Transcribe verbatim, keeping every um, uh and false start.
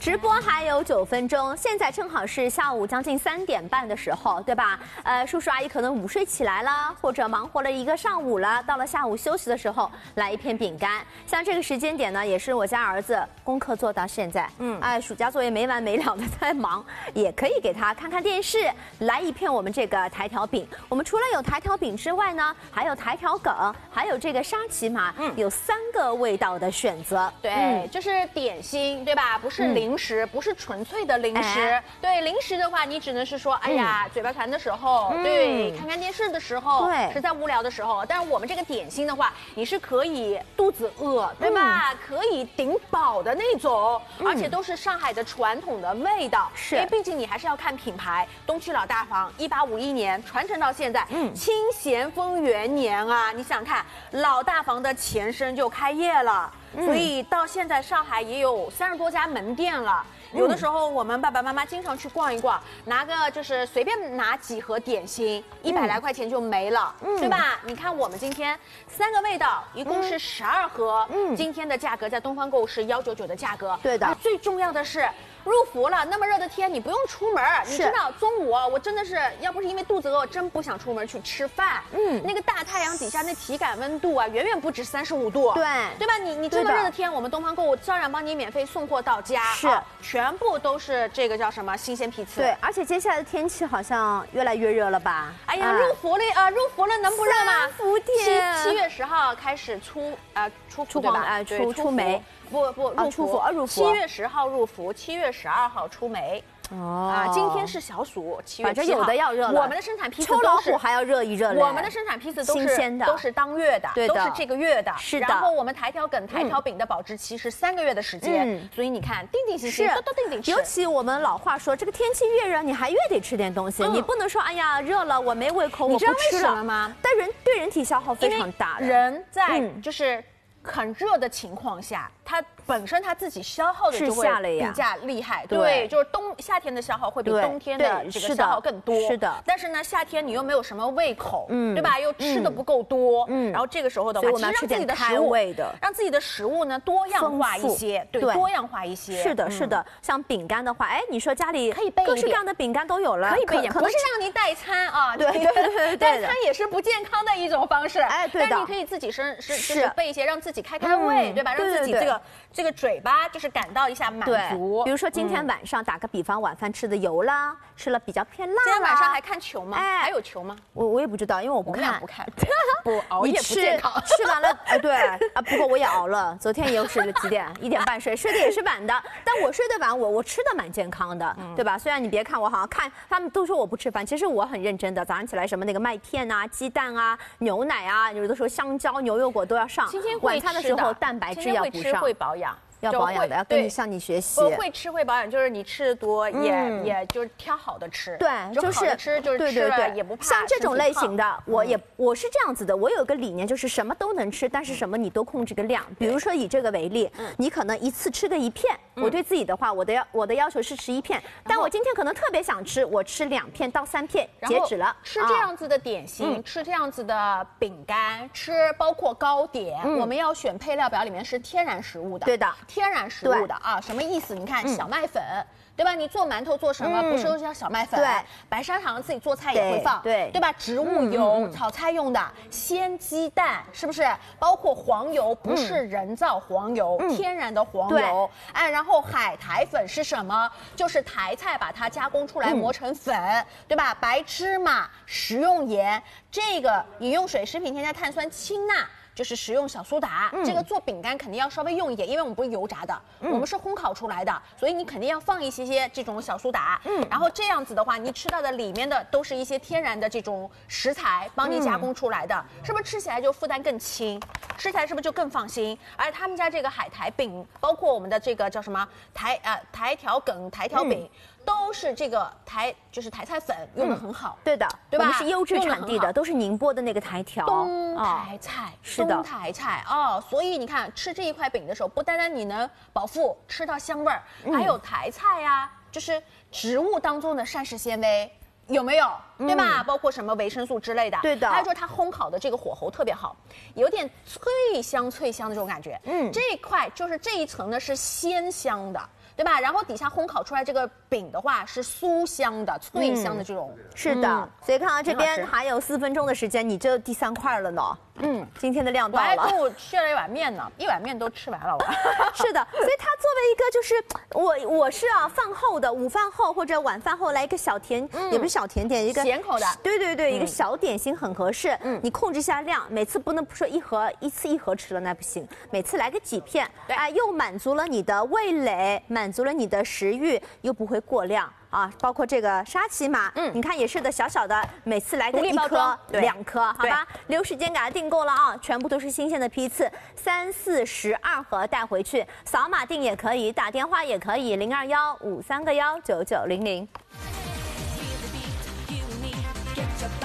直播还有九分钟，现在正好是下午将近三点半的时候，对吧？呃，叔叔阿姨可能午睡起来了，或者忙活了一个上午了，到了下午休息的时候，来一片饼干。像这个时间点呢，也是我家儿子功课做到现在，嗯，哎，暑假作业没完没了的在忙，也可以给他看看电视，来一片我们这个台条饼。我们除了有台条饼之外呢，还有台条梗，还有这个沙琪玛，嗯，有三个味道的选择。 对，嗯、就是点心，对吧？不是零食，嗯、不是纯粹的零食。哎、对，零食的话，你只能是说，哎呀，嗯、嘴巴馋的时候，嗯、对，看看电视的时候， 对， 实在无聊的时候。但是我们这个点心的话，你是可以肚子饿，对吧？嗯、可以顶饱的那种，嗯、而且都是上海的传统的味道。 是， 因为毕竟你还是要看品牌。东区老大房，一八五一年传承到现在，嗯，清咸丰元年啊，你想想看，老大房的前身就开业了。所以到现在上海也有三十多家门店了。有的时候我们爸爸妈妈经常去逛一逛，拿个就是随便拿几盒点心，一百来块钱就没了，嗯、对吧？你看我们今天三个味道，一共是十二盒，嗯，今天的价格在东方购物是幺九九的价格。 对的。 最重要的是。入伏了，那么热的天你不用出门，你知道中午我真的是要不是因为肚子饿，我真不想出门去吃饭。嗯，那个大太阳底下那体感温度啊，远远不止三十五度。 对， 对吧？你你这么热的天，我们东方购物照样帮你免费送货到家。 是， 啊、全部都是这个叫什么新鲜批次。 对，而且接下来的天气好像越来越热了吧？ 哎呀，入伏了啊，入伏了能不热吗？ 伏天， 七七月十号开始出啊出出黄啊出出梅。 不不入伏啊入伏， 七月十号入伏，七月十二号出梅。哦啊，今天是小暑，七月七号。 反正有的要热了。 我们的生产批次秋老虎还要热一热嘞。 我们的生产批次都是新鲜的， 都是当月的， 对的， 都是这个月的。 是的。 然后我们台条梗、台条饼的保质期是三个月的时间，嗯，所以你看定定心心，都都定定吃。 尤其我们老话说，这个天气越热，你还越得吃点东西，你不能说哎呀热了我没胃口，我不吃了。 你知道为什么吗？ 但人对人体消耗非常大。 人在就是很热的情况下，它。本身它自己消耗的就会比较厉害，对，就是冬夏天的消耗会比冬天的这个消耗更多， 是的。 但是呢，夏天你又没有什么胃口，嗯，对吧？又吃的不够多，嗯，然后这个时候的话， 其实让自己的食物， 让自己的食物呢多样化一些，对，多样化一些。 是的，是的。像饼干的话，哎，你说家里可以备各式各样的饼干都有了， 可以备一点，不是让您代餐啊， 对对对对， 代餐也是不健康的一种方式， 哎，对的。 但你可以自己生是就是备一些，让自己开开胃，对吧？让自己这个这个嘴巴。就是感到一下满足， 比如说今天晚上打个比方，晚饭吃的油啦，吃了比较偏辣。 今天晚上还看球吗？哎，还有球吗？ 我我也不知道，因为我不看， 不看，不熬夜不健康。 吃完了，哎，对啊，不过我也熬了，昨天也有睡了几点，一点半睡，睡的也是晚的。但我睡得晚，我我吃的蛮健康的，对吧？虽然你别看我好像看他们都说我不吃饭，其实我很认真的。早上起来什么那个麦片啊、鸡蛋啊、牛奶啊，有的时候香蕉、牛油果都要上。 今天晚餐的时候蛋白质要补上， 会保养。 要保养的，要跟你向你学习。 我会吃会保养，就是你吃的多，也也就是挑好的吃。 对，就是吃就是吃了也不怕。 像这种类型的，我也我是这样子的，我有个理念，就是什么都能吃，但是什么你都控制个量。比如说以这个为例，你可能一次吃个一片，我对自己的话，我的要我的要求是吃一片，但我今天可能特别想吃，我吃两片到三片，截止了。 吃这样子的点心，吃这样子的饼干，吃包括糕点，我们要选配料表里面是天然食物的。 对的， 天然食物的啊，什么意思？你看小麦粉，对吧？你做馒头做什么？不是都叫小麦粉？ 对， 白砂糖自己做菜也会放， 对对吧？植物油炒菜用的，鲜鸡蛋是不是？包括黄油，不是人造黄油，天然的黄油。哎，然后海苔粉是什么？就是台菜把它加工出来磨成粉，对吧？白芝麻、食用盐，这个饮用水、食品添加碳酸氢钠。就是食用小苏打，嗯、这个做饼干肯定要稍微用一点，因为我们不是油炸的，嗯、我们是烘烤出来的，所以你肯定要放一些些这种小苏打。嗯，然后这样子的话，你吃到的里面的都是一些天然的这种食材，帮你加工出来的，嗯、是不是吃起来就负担更轻？吃起来是不是就更放心？而他们家这个海苔饼，包括我们的这个叫什么台啊台条梗、台条饼。嗯都是这个台，就是台菜粉用的很好， 嗯、对的， 对吧？ 我们是优质产地的，都是宁波的那个台条， 东台菜，哦、 是的， 东台菜哦。所以你看，吃这一块饼的时候，不单单你能饱腹，吃到香味儿，嗯、还有台菜呀、啊，就是植物当中的膳食纤维。有没有？对吧？嗯、包括什么维生素之类的。 对的。 还有就是它烘烤的这个火候特别好，有点脆香脆香的这种感觉。嗯，这一块就是这一层呢是鲜香的。 对吧？然后底下烘烤出来这个饼的话是酥香的、脆香的这种。 嗯、是的，嗯、所以看到这边还有四分钟的时间，你这第三块了呢。嗯，今天的量到了。 我还中午吃了一碗面呢，一碗面都吃完了我。 是的，所以它作为一个就是我我是啊饭后的午饭后或者晚饭后来一个小甜，嗯、也不是小甜点，一个咸口的。 对对对，嗯、一个小点心很合适。嗯，你控制一下量，每次不能说一盒一次一盒吃了那不行，每次来个几片，哎，又满足了你的味蕾，满足了你的食欲，又不会过量。啊，包括这个沙琪玛，嗯，你看也是的，小小的，每次来个一颗、两颗，好吧？留时间给它订购了啊，全部都是新鲜的批次，三四十二盒带回去，扫码订也可以，打电话也可以，零二幺五三个幺九九零零。